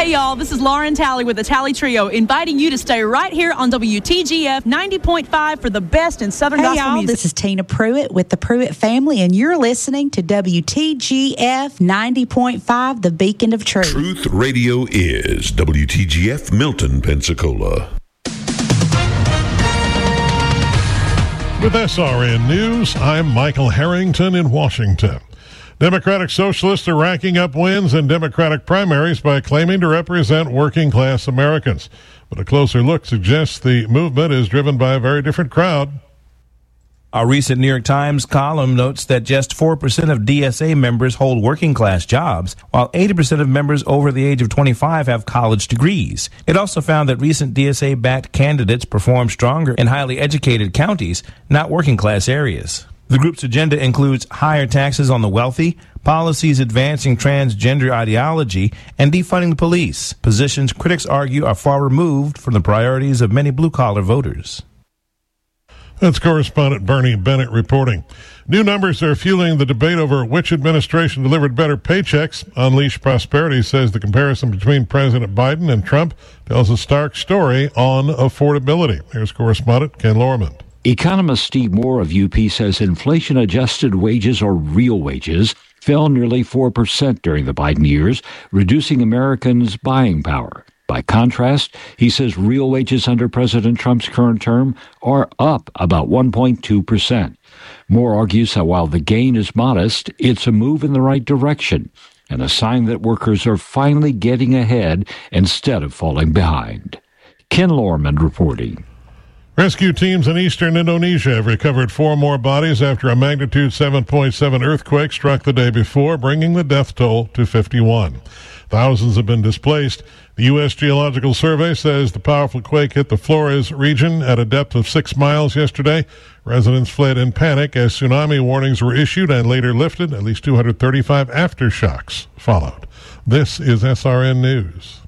Hey, y'all, this is Lauren Talley with the Talley Trio, inviting you to stay right here on WTGF 90.5 for the best in Southern gospel music. This is Tina Pruitt with the Pruitt family, and you're listening to WTGF 90.5, the beacon of truth. Truth Radio is WTGF Milton, Pensacola. With SRN News, I'm Michael Harrington in Washington. Democratic Socialists are racking up wins in Democratic primaries by claiming to represent working-class Americans. But a closer look suggests the movement is driven by a very different crowd. A recent New York Times column notes that just 4% of DSA members hold working-class jobs, while 80% of members over the age of 25 have college degrees. It also found that recent DSA-backed candidates perform stronger in highly educated counties, not working-class areas. The group's agenda includes higher taxes on the wealthy, policies advancing transgender ideology, and defunding the police, positions critics argue are far removed from the priorities of many blue-collar voters. That's correspondent Bernie Bennett reporting. New numbers are fueling the debate over which administration delivered better paychecks. Unleash Prosperity says the comparison between President Biden and Trump tells a stark story on affordability. Here's correspondent Ken Lorman. Economist Steve Moore of UP says inflation-adjusted wages, or real wages, fell nearly 4% during the Biden years, reducing Americans' buying power. By contrast, he says real wages under President Trump's current term are up about 1.2%. Moore argues that while the gain is modest, it's a move in the right direction and a sign that workers are finally getting ahead instead of falling behind. Ken Lorman reporting. Rescue teams in eastern Indonesia have recovered 4 more bodies after a magnitude 7.7 earthquake struck the day before, bringing the death toll to 51. Thousands have been displaced. The U.S. Geological Survey says the powerful quake hit the Flores region at a depth of 6 miles yesterday. Residents fled in panic as tsunami warnings were issued and later lifted. At least 235 aftershocks followed. This is SRN News.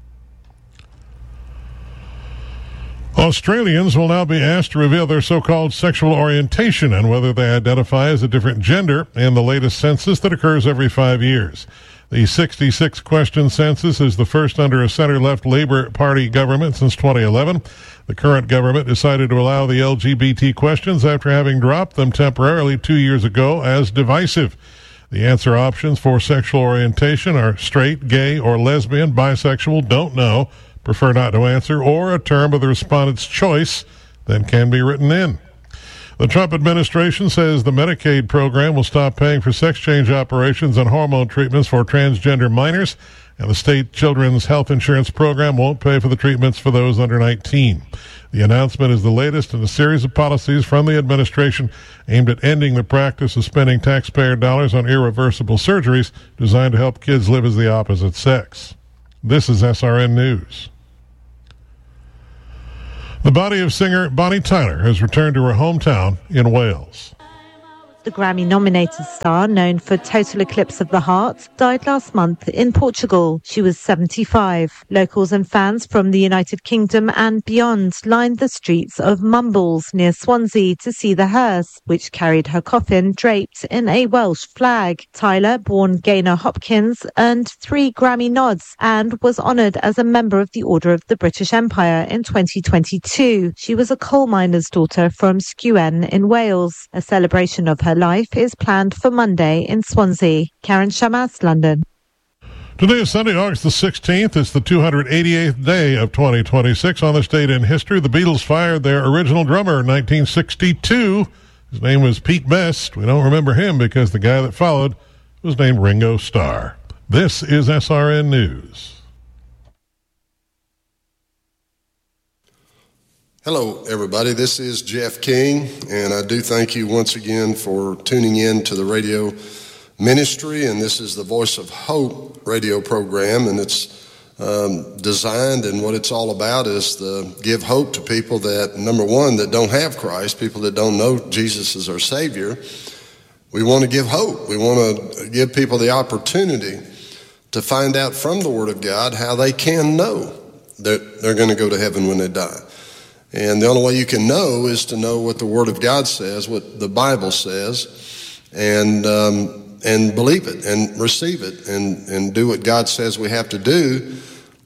Australians will now be asked to reveal their so-called sexual orientation and whether they identify as a different gender in the latest census that occurs every 5 years. The 66-question census is the first under a center-left Labour Party government since 2011. The current government decided to allow the LGBT questions after having dropped them temporarily 2 years ago as divisive. The answer options for sexual orientation are straight, gay, or lesbian, bisexual, don't know, prefer not to answer, or a term of the respondent's choice that can be written in. The Trump administration says the Medicaid program will stop paying for sex change operations and hormone treatments for transgender minors, and the state children's health insurance program won't pay for the treatments for those under 19. The announcement is the latest in a series of policies from the administration aimed at ending the practice of spending taxpayer dollars on irreversible surgeries designed to help kids live as the opposite sex. This is SRN News. The body of singer Bonnie Tyler has returned to her hometown in Wales. The Grammy-nominated star, known for Total Eclipse of the Heart, died last month in Portugal. She was 75. Locals and fans from the United Kingdom and beyond lined the streets of Mumbles near Swansea to see the hearse, which carried her coffin draped in a Welsh flag. Tyler, born Gaynor Hopkins, earned 3 Grammy nods and was honoured as a member of the Order of the British Empire in 2022. She was a coal miner's daughter from Sgwen in Wales. A celebration of her life is planned for Monday in Swansea. Karen Shamas, London. Today is Sunday, August the 16th. It's the 288th day of 2026. On this date in history, the Beatles fired their original drummer in 1962. His name was Pete Best. We don't remember him because the guy that followed was named Ringo Starr. This is SRN News. Hello, everybody. This is Jeff King, and I do thank you once again for tuning in to the radio ministry. And this is the Voice of Hope radio program, and it's designed, and what it's all about is to give hope to people that, number one, that don't have Christ, people that don't know Jesus as our Savior. We want to give hope. We want to give people the opportunity to find out from the Word of God how they can know that they're going to go to heaven when they die. And the only way you can know is to know what the Word of God says, what the Bible says, and believe it and receive it and do what God says we have to do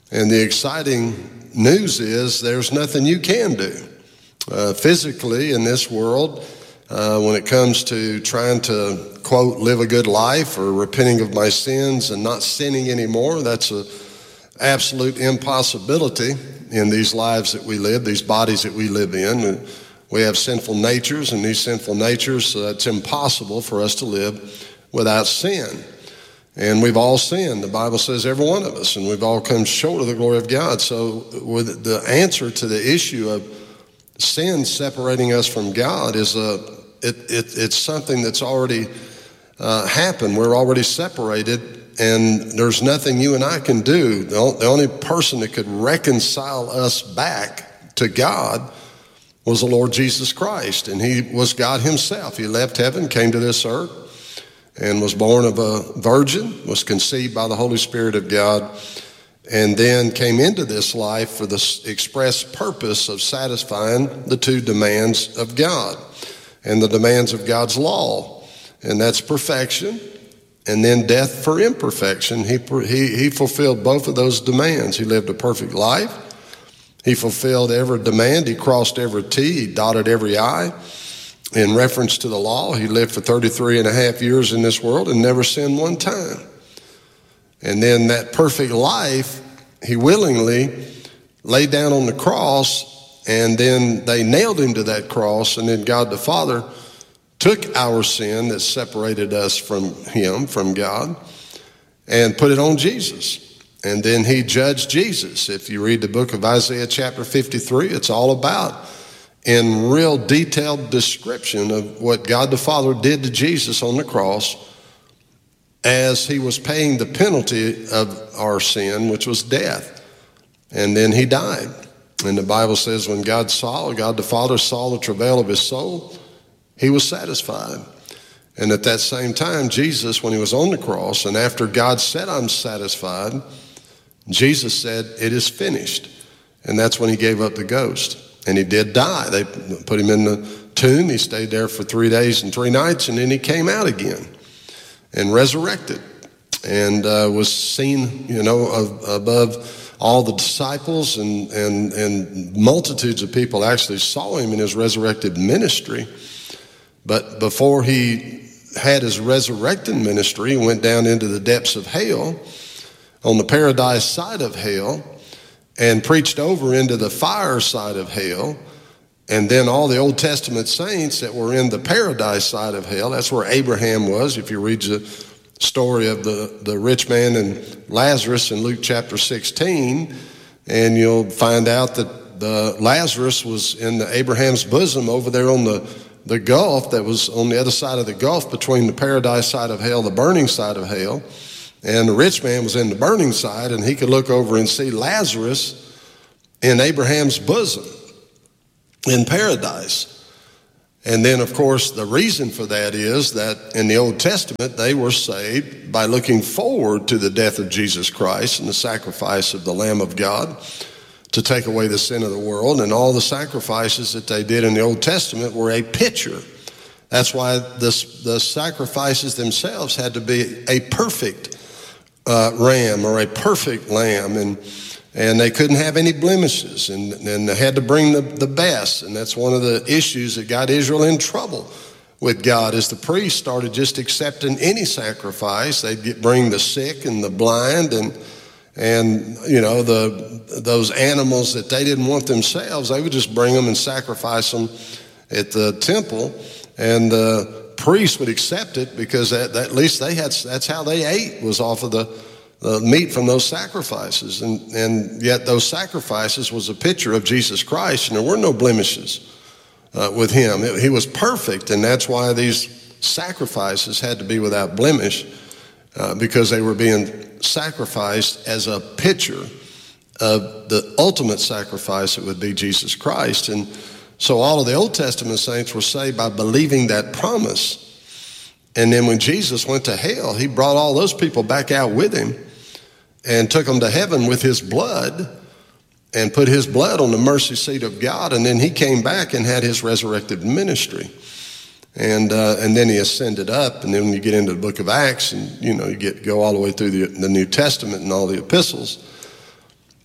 And the exciting news is there's nothing you can do physically in this world when it comes to trying to, quote, live a good life or repenting of my sins and not sinning anymore. That's an absolute impossibility in these lives that we live, these bodies that we live in. We have sinful natures, and these sinful natures, it's impossible for us to live without sin. And we've all sinned. The Bible says every one of us, and we've all come short of the glory of God. So with the answer to the issue of sin separating us from God is it's something that's already happened. We're already separated, and there's nothing you and I can do. The only person that could reconcile us back to God was the Lord Jesus Christ, and he was God himself. He left heaven, came to this earth, and was born of a virgin, was conceived by the Holy Spirit of God, and then came into this life for the express purpose of satisfying the two demands of God and the demands of God's law, and that's perfection and then death for imperfection. He fulfilled both of those demands. He lived a perfect life. He fulfilled every demand. He crossed every T. He dotted every I. In reference to the law, he lived for 33 and a half years in this world and never sinned one time. And then that perfect life, he willingly laid down on the cross, and then they nailed him to that cross, and then God the Father took our sin that separated us from him, from God, and put it on Jesus. And then he judged Jesus. If you read the book of Isaiah chapter 53, it's all about in real detailed description of what God the Father did to Jesus on the cross as he was paying the penalty of our sin, which was death. And then he died. And the Bible says when God the Father saw the travail of his soul, he was satisfied. And at that same time, Jesus, when he was on the cross, and after God said, I'm satisfied, Jesus said, it is finished. And that's when he gave up the ghost. And he did die. They put him in the tomb. He stayed there for 3 days and 3 nights, and then he came out again and resurrected and was seen, above all the disciples, and multitudes of people actually saw him in his resurrected ministry. But before he had his resurrecting ministry, he went down into the depths of hell, on the paradise side of hell, and preached over into the fire side of hell. And then all the Old Testament saints that were in the paradise side of hell, that's where Abraham was. If you read the story of the rich man and Lazarus in Luke chapter 16, and you'll find out that Lazarus was in Abraham's bosom over there on the gulf that was on the other side of the gulf between the paradise side of hell, the burning side of hell. And the rich man was in the burning side, and he could look over and see Lazarus in Abraham's bosom in paradise. And then, of course, the reason for that is that in the Old Testament, they were saved by looking forward to the death of Jesus Christ and the sacrifice of the Lamb of God to take away the sin of the world. And all the sacrifices that they did in the Old Testament were a picture. That's why the sacrifices themselves had to be a perfect ram or a perfect lamb, and they couldn't have any blemishes, and they had to bring the best. And that's one of the issues that got Israel in trouble with God, is the priests started just accepting any sacrifice. They'd bring the sick and the blind and those animals that they didn't want themselves. They would just bring them and sacrifice them at the temple, and the priests would accept it because at least that's how they ate, was off of the meat from those sacrifices. And yet those sacrifices was a picture of Jesus Christ, and there were no blemishes with him. He was perfect, and that's why these sacrifices had to be without blemish, because they were being sacrificed as a picture of the ultimate sacrifice that would be Jesus Christ. And so all of the Old Testament saints were saved by believing that promise. And then when Jesus went to hell, he brought all those people back out with him and took them to heaven with his blood and put his blood on the mercy seat of God. And then he came back and had his resurrected ministry. And then he ascended up. And then when you get into the book of Acts, and you go all the way through the New Testament and all the epistles,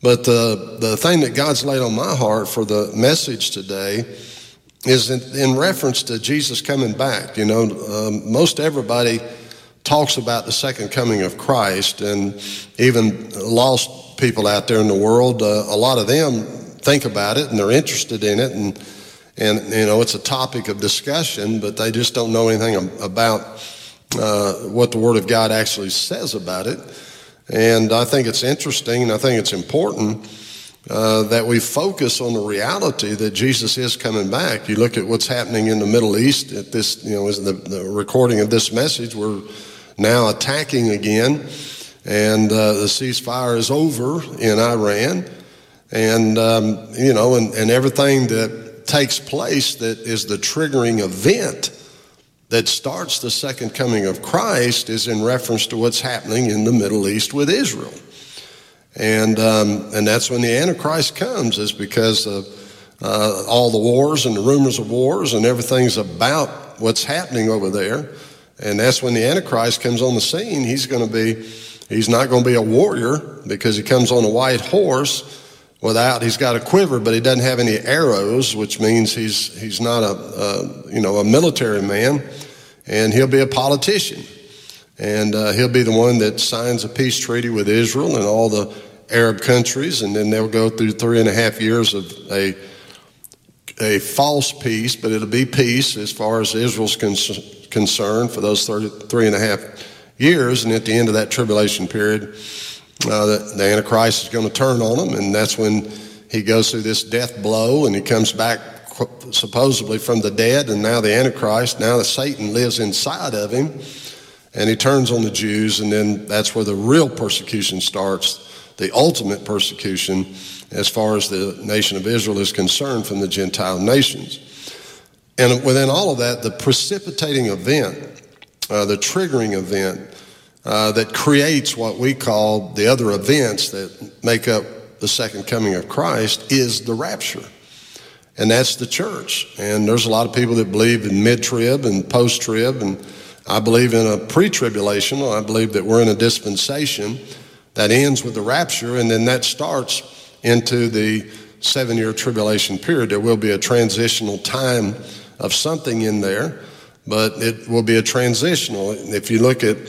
But the thing that God's laid on my heart for the message today is in reference to Jesus coming back. You know, most everybody talks about the second coming of Christ, and even lost people out there in the world, a lot of them think about it and they're interested in it, and you know, it's a topic of discussion, but they just don't know anything about what the Word of God actually says about it. And I think it's interesting, and I think it's important that we focus on the reality that Jesus is coming back. You look at what's happening in the Middle East at this, you know, as the recording of this message, we're now attacking again, and the ceasefire is over in Iran, and you know, and everything that takes place that is the triggering event that starts the second coming of Christ is in reference to what's happening in the Middle East with Israel. And that's when the Antichrist comes, is because of all the wars and the rumors of wars and everything's about what's happening over there. And that's when the Antichrist comes on the scene. He's not going to be a warrior, because he comes on a white horse he's got a quiver, but he doesn't have any arrows, which means he's not a military man, and he'll be a politician. And he'll be the one that signs a peace treaty with Israel and all the Arab countries, and then they'll go through 3.5 years of a false peace, but it'll be peace as far as Israel's concerned for those 3.5 years. And at the end of that tribulation period, the Antichrist is going to turn on them, and that's when he goes through this death blow, and he comes back supposedly from the dead, and now the Antichrist, now that Satan lives inside of him, and he turns on the Jews, and then that's where the real persecution starts, the ultimate persecution as far as the nation of Israel is concerned from the Gentile nations. And within all of that, the precipitating event, the triggering event, that creates what we call the other events that make up the second coming of Christ is the rapture. And that's the church. And there's a lot of people that believe in mid-trib and post-trib, and I believe in a pre-tribulation. I believe that we're in a dispensation that ends with the rapture, and then that starts into the 7-year tribulation period. There will be a transitional time of something in there, but it will be a transitional. If you look at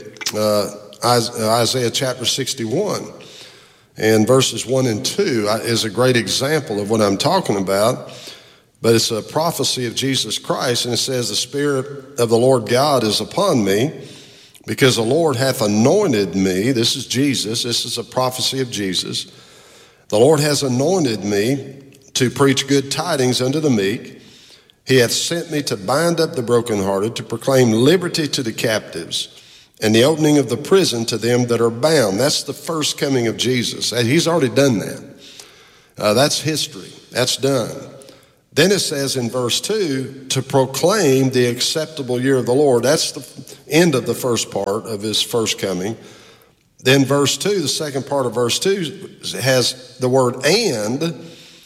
Isaiah chapter 61 and verses 1 and 2 is a great example of what I'm talking about, but it's a prophecy of Jesus Christ, and it says, "The Spirit of the Lord God is upon me, because the Lord hath anointed me." This is Jesus. This is a prophecy of Jesus. "The Lord has anointed me to preach good tidings unto the meek. He hath sent me to bind up the brokenhearted, to proclaim liberty to the captives, and the opening of the prison to them that are bound." That's the first coming of Jesus. He's already done that. That's history. That's done. Then it says in verse 2, to proclaim the acceptable year of the Lord. That's the end of the first part of his first coming. Then verse 2, the second part of verse 2 has the word and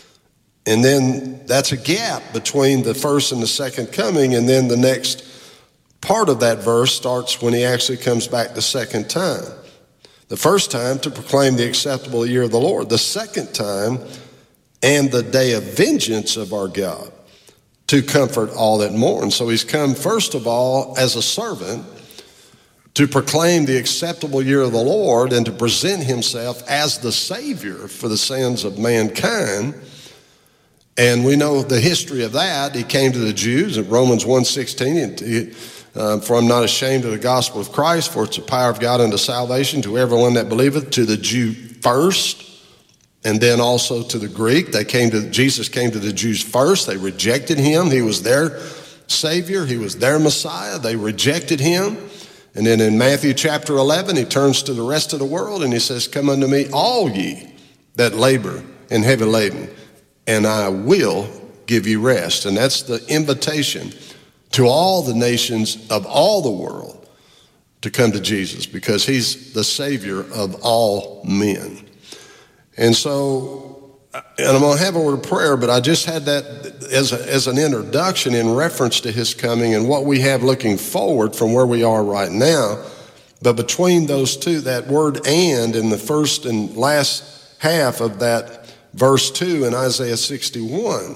then that's a gap between the first and the second coming, and then the next part of that verse starts when he actually comes back the second time. The first time, to proclaim the acceptable year of the Lord. The second time, and the day of vengeance of our God, to comfort all that mourn. So he's come first of all as a servant to proclaim the acceptable year of the Lord and to present himself as the Savior for the sins of mankind. And we know the history of that. He came to the Jews in Romans 1:16, "For I'm not ashamed of the gospel of Christ, for it's the power of God unto salvation to everyone that believeth, to the Jew first, and then also to the Greek." Jesus came to the Jews first. They rejected him. He was their Savior. He was their Messiah. They rejected him. And then in Matthew chapter 11, he turns to the rest of the world and he says, "Come unto me, all ye that labor and heavy laden, and I will give you rest." And that's the invitation to all the nations of all the world to come to Jesus, because he's the Savior of all men. And so, and I'm going to have a word of prayer, but I just had that as an introduction in reference to his coming and what we have looking forward from where we are right now. But between those two, that word "and" in the first and last half of that verse 2 in Isaiah 61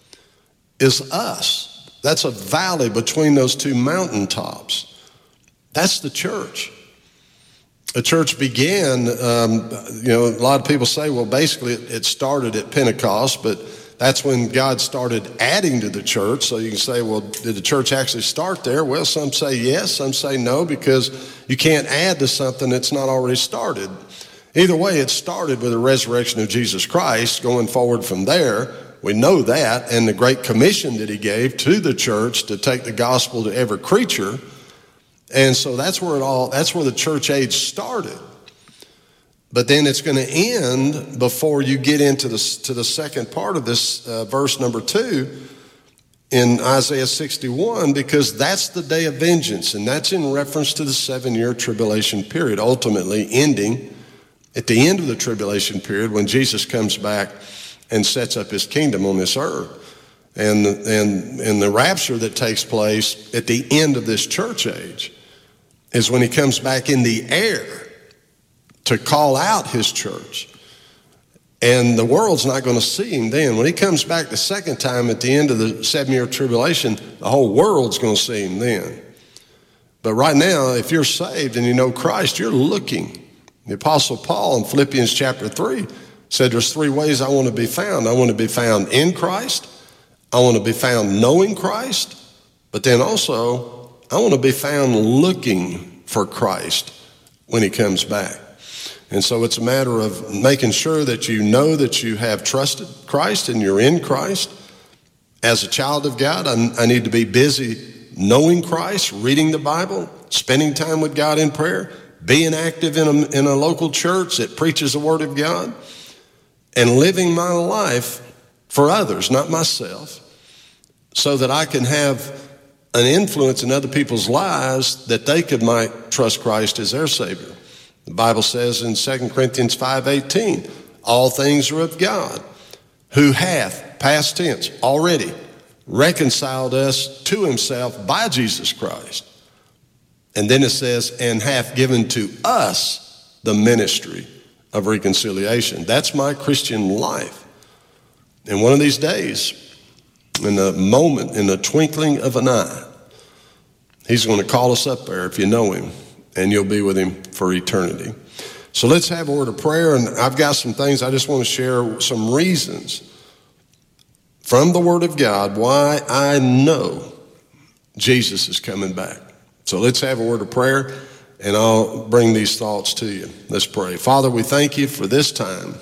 is us. That's a valley between those two mountaintops. That's the church. The church began, a lot of people say, well, basically it started at Pentecost, but that's when God started adding to the church. So you can say, well, did the church actually start there? Well, some say yes, some say no, because you can't add to something that's not already started. Either way, it started with the resurrection of Jesus Christ. Going forward from there, we know that, and the great commission that he gave to the church to take the gospel to every creature. And so that's where the church age started. But then it's going to end before you get into the second part of this verse number 2 in Isaiah 61, because that's the day of vengeance, and that's in reference to the 7-year tribulation period, ultimately ending at the end of the tribulation period when Jesus comes back and sets up his kingdom on this earth. And the rapture that takes place at the end of this church age is when he comes back in the air to call out his church. And the world's not going to see him then. When he comes back the second time at the end of the 7-year tribulation, the whole world's going to see him then. But right now, if you're saved and you know Christ, you're looking. The Apostle Paul in Philippians chapter 3 said there's 3 ways I want to be found. I want to be found in Christ. I want to be found knowing Christ. But then also, I want to be found looking for Christ when he comes back. And so it's a matter of making sure that you know that you have trusted Christ and you're in Christ. As a child of God, I need to be busy knowing Christ, reading the Bible, spending time with God in prayer, being active in a local church that preaches the Word of God, and living my life for others, not myself, so that I can have an influence in other people's lives that they might trust Christ as their Savior. The Bible says in 2 Corinthians 5:18, all things are of God, who hath, past tense, already reconciled us to himself by Jesus Christ. And then it says, and hath given to us the ministry of reconciliation. That's my Christian life. And one of these days, in the moment, in the twinkling of an eye, he's going to call us up there if you know him, and you'll be with him for eternity. So let's have a word of prayer, and I've got some things I just want to share, some reasons from the Word of God why I know Jesus is coming back. So let's have a word of prayer, and I'll bring these thoughts to you. Let's pray. Father, we thank you for this time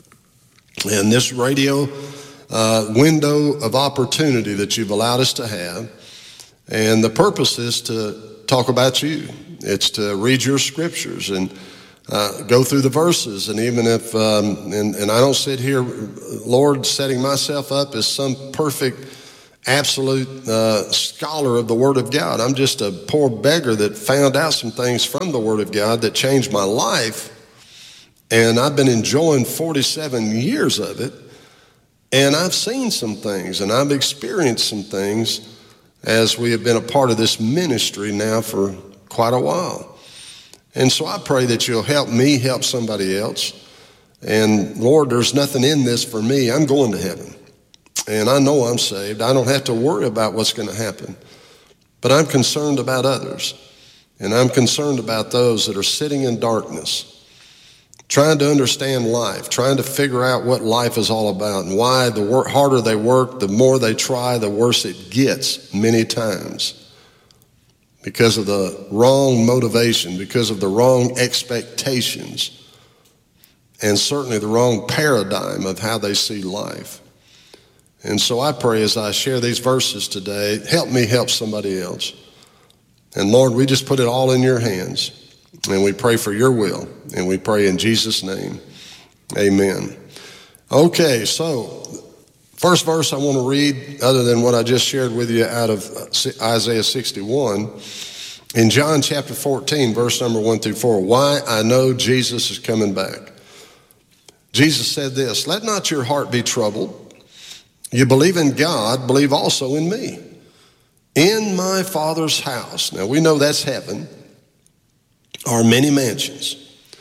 and this radio window of opportunity that you've allowed us to have. And the purpose is to talk about you. It's to read your scriptures and go through the verses. And even if, and I don't sit here, Lord, setting myself up as some perfect, absolute scholar of the Word of God. I'm just a poor beggar that found out some things from the Word of God that changed my life. And I've been enjoying 47 years of it. And I've seen some things and I've experienced some things as we have been a part of this ministry now for quite a while. And so I pray that you'll help me help somebody else. And Lord, there's nothing in this for me. I'm going to heaven. And I know I'm saved. I don't have to worry about what's going to happen. But I'm concerned about others. And I'm concerned about those that are sitting in darkness, trying to understand life, trying to figure out what life is all about and why the harder they work, the more they try, the worse it gets many times because of the wrong motivation, because of the wrong expectations, and certainly the wrong paradigm of how they see life. And so I pray as I share these verses today, help me help somebody else. And Lord, we just put it all in your hands. And we pray for your will, and we pray in Jesus' name. Amen. Okay, so first verse I want to read, other than what I just shared with you out of Isaiah 61, in John chapter 14, verse number 1 through 4, why I know Jesus is coming back. Jesus said this, let not your heart be troubled. You believe in God, believe also in me. In my Father's house, now we know that's heaven, are many mansions.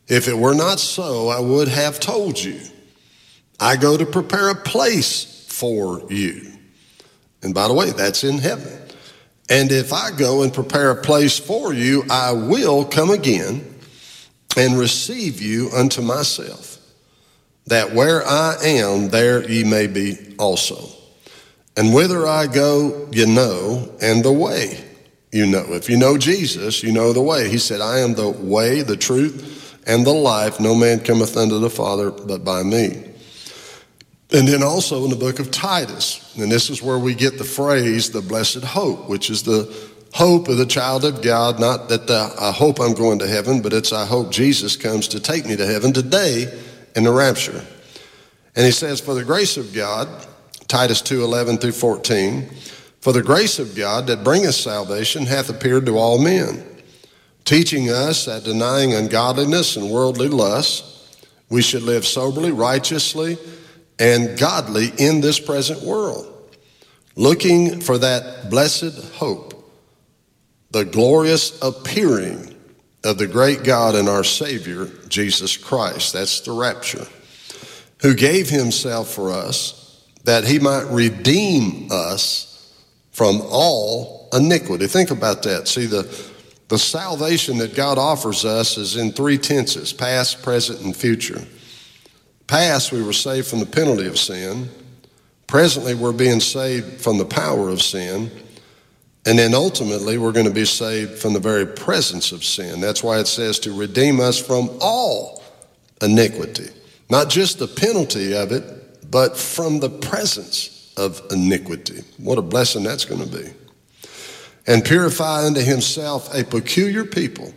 If it were not so, I would have told you. I go to prepare a place for you. And by the way, that's in heaven. And if I go and prepare a place for you, I will come again and receive you unto myself, that where I am, there ye may be also. And whither I go, you know, and the way you know. If you know Jesus, you know the way. He said, I am the way, the truth, and the life. No man cometh unto the Father but by me. And then also in the book of Titus, and this is where we get the phrase, the blessed hope, which is the hope of the child of God. Not that I hope I'm going to heaven, but it's I hope Jesus comes to take me to heaven today in the rapture. And he says, for the grace of God, Titus 2:11 through 14, for the grace of God that bringeth salvation hath appeared to all men, teaching us that denying ungodliness and worldly lusts, we should live soberly, righteously, and godly in this present world, looking for that blessed hope, the glorious appearing of the great God and our Savior, Jesus Christ. That's the rapture, who gave himself for us that he might redeem us from all iniquity. Think about that. See, the salvation that God offers us is in three tenses: past, present, and future. Past, we were saved from the penalty of sin. Presently, we're being saved from the power of sin. And then ultimately, we're going to be saved from the very presence of sin. That's why it says to redeem us from all iniquity. Not just the penalty of it, but from the presence of iniquity. What a blessing that's going to be. And purify unto himself a peculiar people,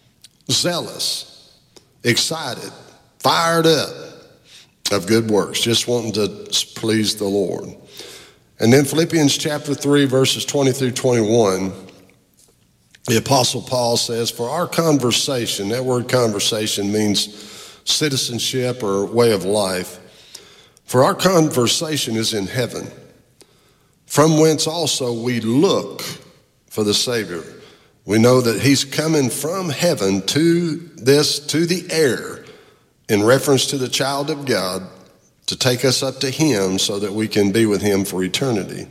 zealous, excited, fired up of good works, just wanting to please the Lord. And then Philippians chapter 3, verses 20 through 21, the Apostle Paul says, for our conversation, that word conversation means citizenship or way of life, for our conversation is in heaven, from whence also we look for the Savior. We know that he's coming from heaven to the air, in reference to the child of God, to take us up to him so that we can be with him for eternity.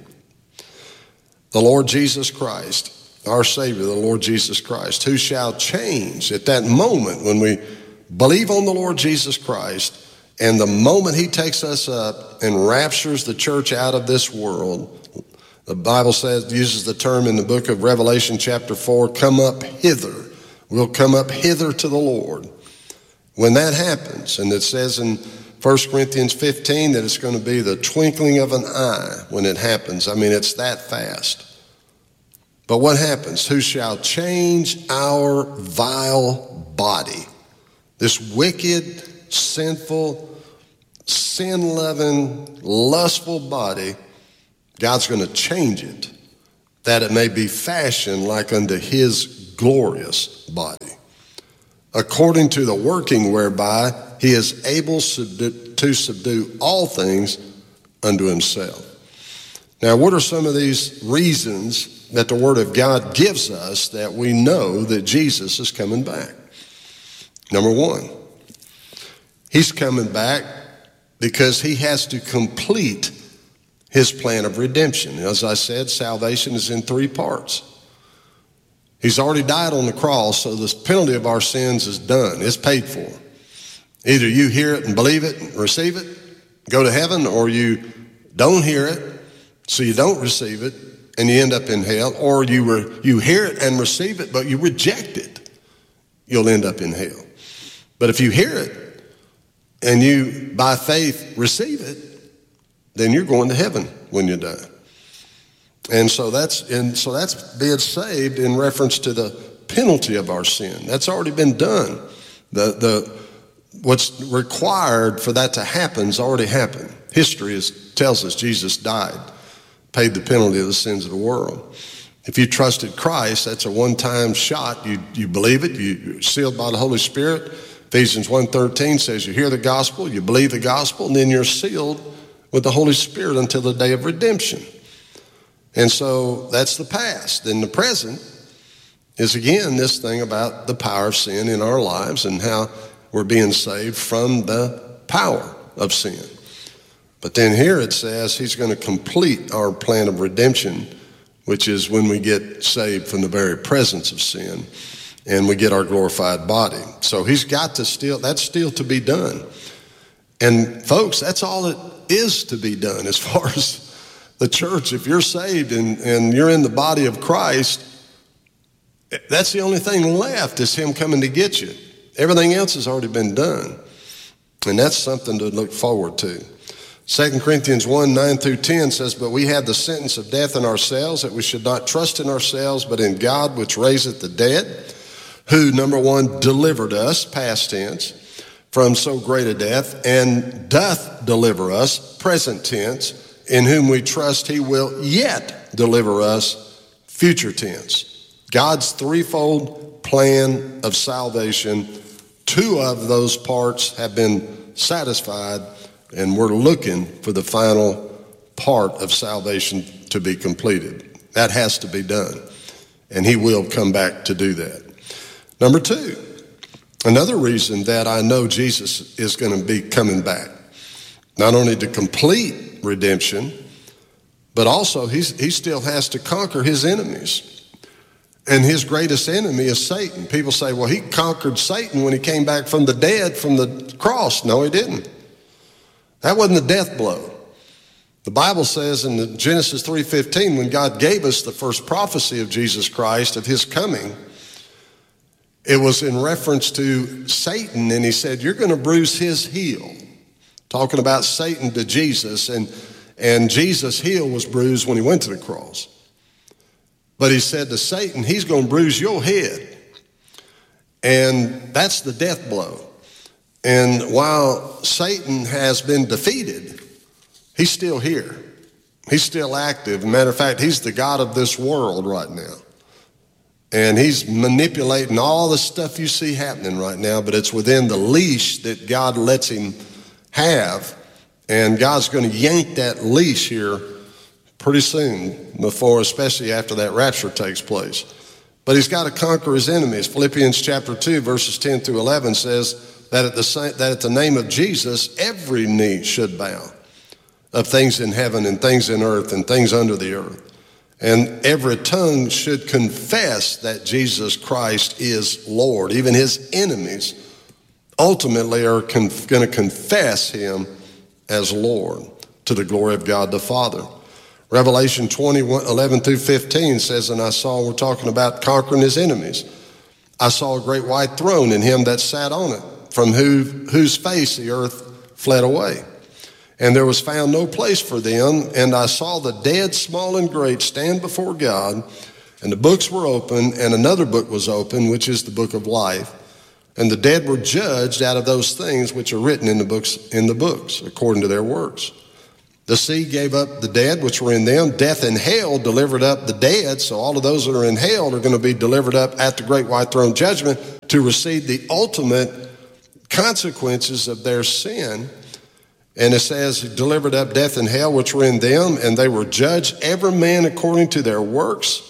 The Lord Jesus Christ, our Savior, the Lord Jesus Christ, who shall change at that moment when we believe on the Lord Jesus Christ, and the moment he takes us up and raptures the church out of this world. The Bible says, uses the term in the book of Revelation chapter 4, come up hither. We'll come up hither to the Lord. When that happens, and it says in 1 Corinthians 15 that it's going to be the twinkling of an eye when it happens. I mean, it's that fast. But what happens? Who shall change our vile body? This wicked, sinful, sin-loving, lustful body, God's going to change it, that it may be fashioned like unto his glorious body, according to the working whereby he is able to subdue all things unto himself. Now, what are some of these reasons that the Word of God gives us that we know that Jesus is coming back? Number one, he's coming back because he has to complete his plan of redemption. As I said, salvation is in three parts. He's already died on the cross, so the penalty of our sins is done. It's paid for. Either you hear it and believe it and receive it, go to heaven, or you don't hear it, so you don't receive it, and you end up in hell, or you hear it and receive it, but you reject it, you'll end up in hell. But if you hear it and you, by faith, receive it, then you're going to heaven when you die. And so that's being saved in reference to the penalty of our sin. That's already been done. What's required for that to happen has already happened. History tells us Jesus died, paid the penalty of the sins of the world. If you trusted Christ, that's a one-time shot. You believe it. You're sealed by the Holy Spirit. Ephesians 1:13 says you hear the gospel, you believe the gospel, and then you're sealed with the Holy Spirit until the day of redemption. And so that's the past. Then the present is, again, this thing about the power of sin in our lives and how we're being saved from the power of sin. But then here it says he's going to complete our plan of redemption, which is when we get saved from the very presence of sin and we get our glorified body. So he's got to that's still to be done. And folks, that's all it is to be done as far as the church. If you're saved and you're in the body of Christ, that's the only thing left is him coming to get you. Everything else has already been done. And that's something to look forward to. 2 Corinthians 1, 9 through 10 says, but we have the sentence of death in ourselves, that we should not trust in ourselves, but in God which raiseth the dead, who, number one, delivered us, past tense, from so great a death, and doth deliver us, present tense, in whom we trust he will yet deliver us, future tense. God's threefold plan of salvation, two of those parts have been satisfied, and we're looking for the final part of salvation to be completed. That has to be done, and he will come back to do that. Number two, another reason that I know Jesus is going to be coming back, not only to complete redemption, but also he still has to conquer his enemies. And his greatest enemy is Satan. People say, well, he conquered Satan when he came back from the dead, from the cross. No, he didn't. That wasn't a death blow. The Bible says in Genesis 3:15, when God gave us the first prophecy of Jesus Christ, of his coming, it was in reference to Satan, and he said, you're going to bruise his heel. Talking about Satan to Jesus, and Jesus' heel was bruised when he went to the cross. But he said to Satan, he's going to bruise your head. And that's the death blow. And while Satan has been defeated, he's still here. He's still active. Matter of fact, he's the God of this world right now. And he's manipulating all the stuff you see happening right now, but it's within the leash that God lets him have. And God's going to yank that leash here pretty soon, before, especially after that rapture takes place. But he's got to conquer his enemies. Philippians chapter 2, verses 10 through 11 says that at the name of Jesus, every knee should bow, of things in heaven and things in earth and things under the earth. And every tongue should confess that Jesus Christ is Lord. Even his enemies ultimately are going to confess him as Lord, to the glory of God the Father. Revelation 20:11 through 15 says, and I saw, we're talking about conquering his enemies. I saw a great white throne and him that sat on it, from whose face the earth fled away. And there was found no place for them. And I saw the dead, small and great, stand before God. And the books were open, and another book was open, which is the book of life. And the dead were judged out of those things which are written in the books, according to their works. The sea gave up the dead which were in them. Death and hell delivered up the dead. So all of those that are in hell are going to be delivered up at the great white throne judgment to receive the ultimate consequences of their sin. And it says, delivered up death and hell which were in them, and they were judged every man according to their works.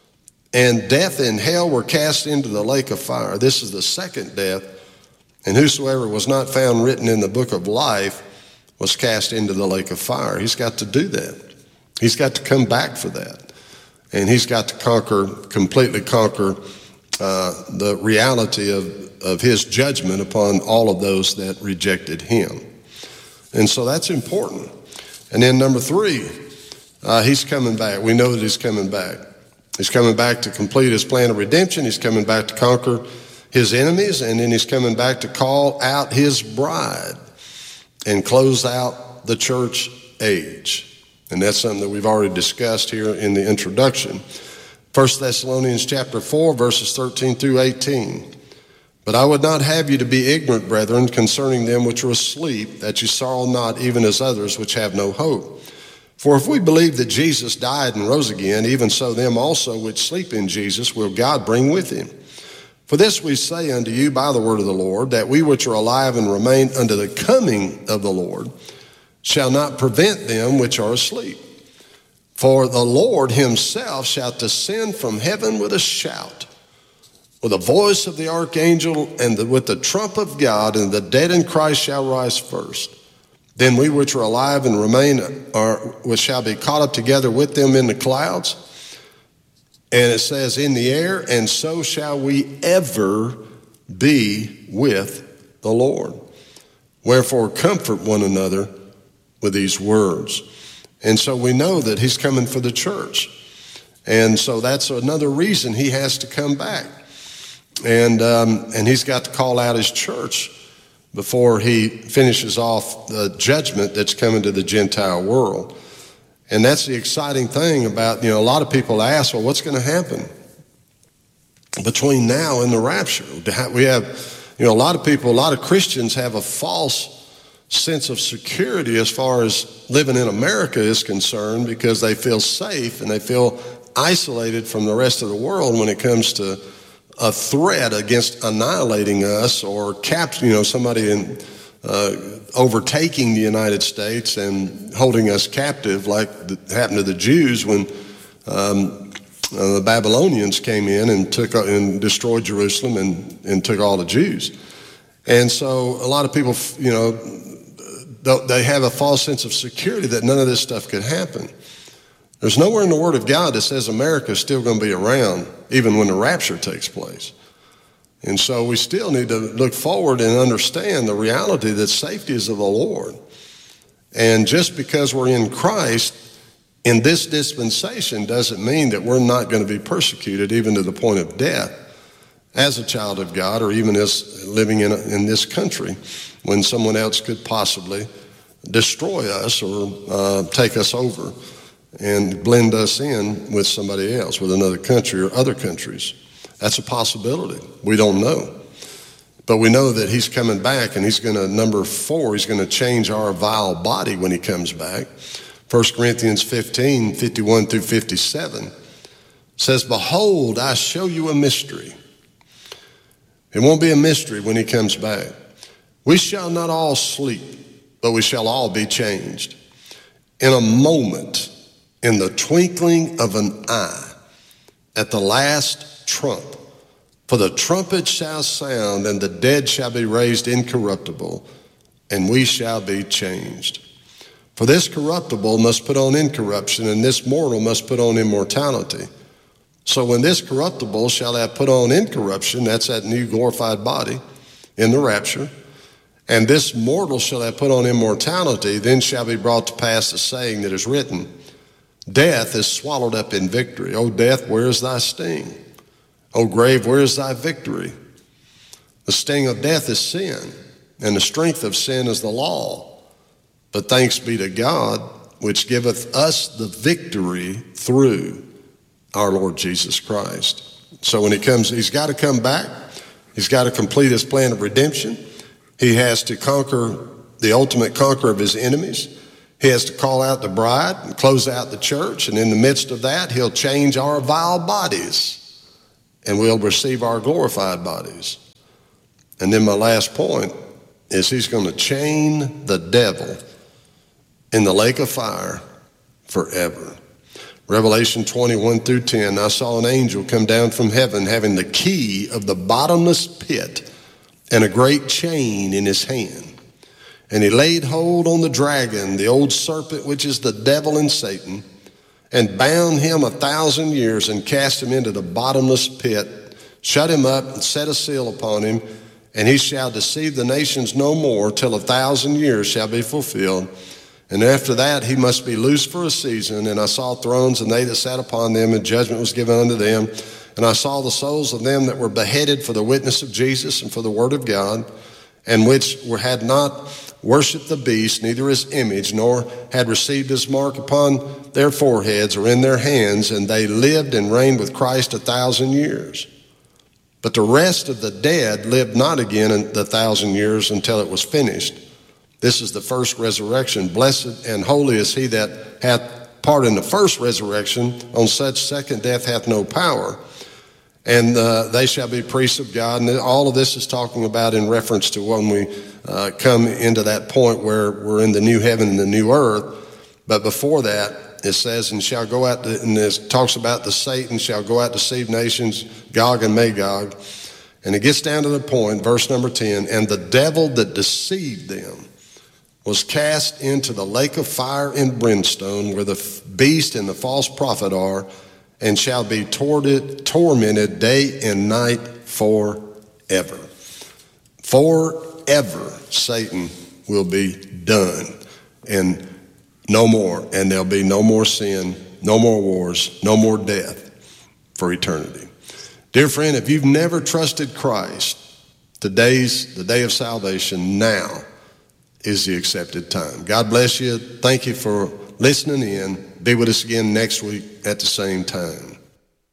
And death and hell were cast into the lake of fire. This is the second death. And whosoever was not found written in the book of life was cast into the lake of fire. He's got to do that. He's got to come back for that. And he's got to completely conquer the reality of his judgment upon all of those that rejected him. And so that's important. And then number three, he's coming back. We know that he's coming back. He's coming back to complete his plan of redemption. He's coming back to conquer his enemies. And then he's coming back to call out his bride and close out the church age. And that's something that we've already discussed here in the introduction. 1 Thessalonians chapter 4, verses 13 through 18. But I would not have you to be ignorant, brethren, concerning them which are asleep, that you sorrow not, even as others which have no hope. For if we believe that Jesus died and rose again, even so them also which sleep in Jesus will God bring with him. For this we say unto you by the word of the Lord, that we which are alive and remain unto the coming of the Lord shall not prevent them which are asleep. For the Lord himself shall descend from heaven with a shout, with the voice of the archangel and with the trump of God, and the dead in Christ shall rise first. Then we which are alive and remain shall be caught up together with them in the clouds. And it says, in the air, and so shall we ever be with the Lord. Wherefore comfort one another with these words. And so we know that he's coming for the church. And so that's another reason he has to come back. And he's got to call out his church before he finishes off the judgment that's coming to the Gentile world. And that's the exciting thing about, a lot of people ask, well, what's going to happen between now and the rapture? We have, a lot of Christians have a false sense of security as far as living in America is concerned, because they feel safe and they feel isolated from the rest of the world when it comes to a threat against annihilating us or somebody overtaking the United States and holding us captive, like happened to the Jews when the Babylonians came in and destroyed Jerusalem and took all the Jews. And so a lot of people, they have a false sense of security that none of this stuff could happen. There's nowhere in the Word of God that says America is still going to be around even when the rapture takes place. And so we still need to look forward and understand the reality that safety is of the Lord. And just because we're in Christ in this dispensation doesn't mean that we're not going to be persecuted even to the point of death as a child of God, or even as living in this country when someone else could possibly destroy us or take us over and blend us in with somebody else, with another country or other countries. That's a possibility. We don't know. But we know that he's coming back, and he's going to, number 4, he's going to change our vile body when he comes back. 1 Corinthians 15, 51 through 57 says, behold, I show you a mystery. It won't be a mystery when he comes back. We shall not all sleep, but we shall all be changed. In a moment, in the twinkling of an eye, at the last trump. For the trumpet shall sound, and the dead shall be raised incorruptible, and we shall be changed. For this corruptible must put on incorruption, and this mortal must put on immortality. So when this corruptible shall have put on incorruption, that's that new glorified body in the rapture, and this mortal shall have put on immortality, then shall be brought to pass the saying that is written, death is swallowed up in victory. O death, where is thy sting? O grave, where is thy victory? The sting of death is sin, and the strength of sin is the law. But thanks be to God, which giveth us the victory through our Lord Jesus Christ. So when he comes, he's got to come back. He's got to complete his plan of redemption. He has to conquer the ultimate conquer of his enemies. He has to call out the bride and close out the church. And in the midst of that, he'll change our vile bodies, and we'll receive our glorified bodies. And then my last point is he's going to chain the devil in the lake of fire forever. Revelation 21 through 10, I saw an angel come down from heaven having the key of the bottomless pit and a great chain in his hand. And he laid hold on the dragon, the old serpent, which is the devil and Satan, and bound him 1,000 years and cast him into the bottomless pit, shut him up and set a seal upon him, and he shall deceive the nations no more till 1,000 years shall be fulfilled. And after that he must be loosed for a season. And I saw thrones, and they that sat upon them, and judgment was given unto them. And I saw the souls of them that were beheaded for the witness of Jesus and for the word of God, and which had not worshipped the beast, neither his image, nor had received his mark upon their foreheads or in their hands, and they lived and reigned with Christ 1,000 years. But the rest of the dead lived not again in the 1,000 years until it was finished. This is the first resurrection. Blessed and holy is he that hath part in the first resurrection. On such second death hath no power. And they shall be priests of God. And all of this is talking about in reference to when we come into that point where we're in the new heaven and the new earth. But before that, it says, and shall go out, and this talks about the Satan shall go out to deceive nations, Gog and Magog. And it gets down to the point, verse number 10, and the devil that deceived them was cast into the lake of fire and brimstone, where the beast and the false prophet are, and shall be tormented day and night forever. Forever Satan will be done, and no more. And there'll be no more sin, no more wars, no more death for eternity. Dear friend, if you've never trusted Christ, today's the day of salvation. Now is the accepted time. God bless you. Thank you for listening in. Be with us again next week at the same time.